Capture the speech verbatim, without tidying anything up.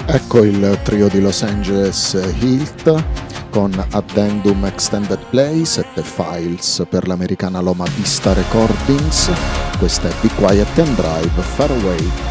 Ecco il trio di Los Angeles Hilt con Addendum Extended Play, sette files per l'americana Loma Vista Recordings. Questa è Be Quiet and Drive Far Away.